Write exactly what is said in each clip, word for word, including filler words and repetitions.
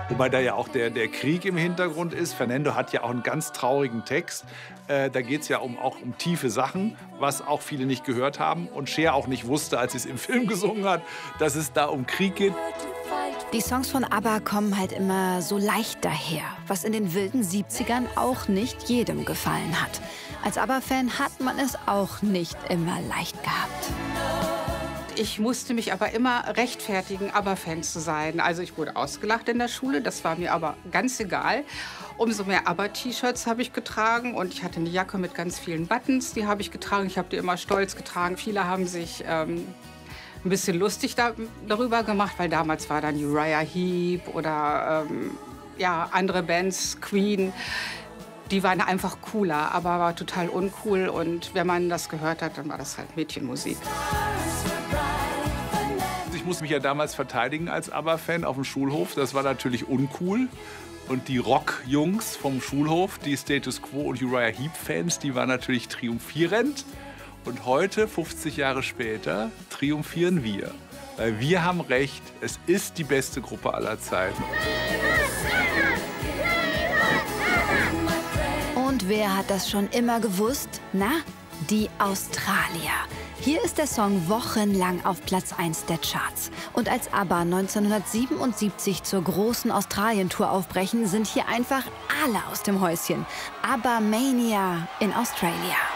Wobei da ja auch der, der Krieg im Hintergrund ist. Fernando hat ja auch einen ganz traurigen Text. Äh, da geht es ja um, auch um tiefe Sachen, was auch viele nicht gehört haben. Und Cher auch nicht wusste, als sie es im Film gesungen hat, dass es da um Krieg geht. Die Songs von ABBA kommen halt immer so leicht daher, was in den wilden siebzigern auch nicht jedem gefallen hat. Als ABBA-Fan hat man es auch nicht immer leicht gehabt. Ich musste mich aber immer rechtfertigen, ABBA-Fan zu sein. Also ich wurde ausgelacht in der Schule, das war mir aber ganz egal. Umso mehr ABBA-T-Shirts habe ich getragen und ich hatte eine Jacke mit ganz vielen Buttons, die habe ich getragen. Ich habe die immer stolz getragen. Viele haben sich ähm, ein bisschen lustig da, darüber gemacht, weil damals war dann Uriah Heep oder ähm, ja, andere Bands, Queen. Die waren einfach cooler, aber war total uncool. Und wenn man das gehört hat, dann war das halt Mädchenmusik. Ich musste mich ja damals verteidigen als ABBA-Fan auf dem Schulhof. Das war natürlich uncool. Und die Rock-Jungs vom Schulhof, die Status Quo und Uriah Heep-Fans, die waren natürlich triumphierend. Und heute, fünfzig Jahre später, triumphieren wir. Weil wir haben recht, es ist die beste Gruppe aller Zeiten. Und wer hat das schon immer gewusst? Na, die Australier. Hier ist der Song wochenlang auf Platz eins der Charts. Und als ABBA neunzehnhundertsiebenundsiebzig zur großen Australien-Tour aufbrechen, sind hier einfach alle aus dem Häuschen. ABBA-Mania in Australia.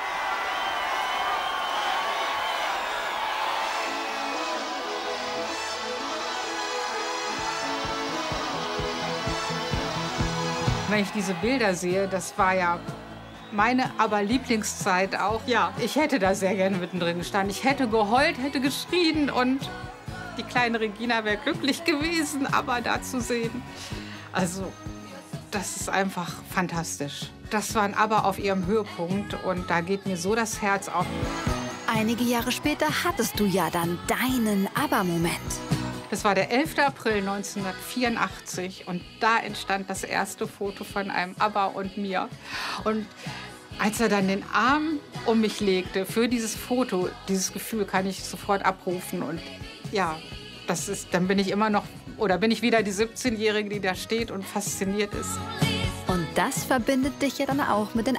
Wenn ich diese Bilder sehe, das war ja meine ABBA-Lieblingszeit auch. Ja, ich hätte da sehr gerne mittendrin gestanden. Ich hätte geheult, hätte geschrien und die kleine Regina wäre glücklich gewesen, ABBA da zu sehen. Also, das ist einfach fantastisch. Das waren ABBA auf ihrem Höhepunkt und da geht mir so das Herz auf. Einige Jahre später hattest du ja dann deinen ABBA-Moment. Das war der elfte April neunzehnhundertvierundachtzig und da entstand das erste Foto von einem ABBA und mir. Und als er dann den Arm um mich legte für dieses Foto, dieses Gefühl kann ich sofort abrufen. Und ja, das ist, dann bin ich immer noch, oder bin ich wieder die siebzehnjährige, die da steht und fasziniert ist. Und das verbindet dich ja dann auch mit den